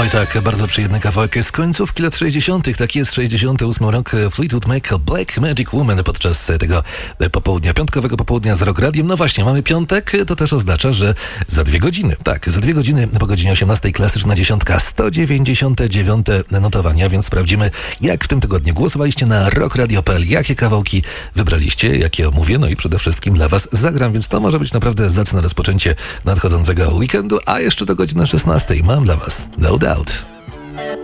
Oj tak, bardzo przyjemny kawałek z końcówki lat 60. Tak jest, 68 rok, Fleetwood Mac, Black Magic Woman podczas tego popołudnia, piątkowego popołudnia z Rock Radiem. No właśnie, mamy piątek, to też oznacza, że za 2 godziny, tak, za 2 godziny po godzinie 18 klasyczna dziesiątka, 199 notowania, więc sprawdzimy, jak w tym tygodniu głosowaliście na rockradio.pl, jakie kawałki wybraliście, jakie omówię, no i przede wszystkim dla was zagram, więc to może być naprawdę zacne rozpoczęcie nadchodzącego weekendu, a jeszcze do godziny 16 mam dla was No Doubt.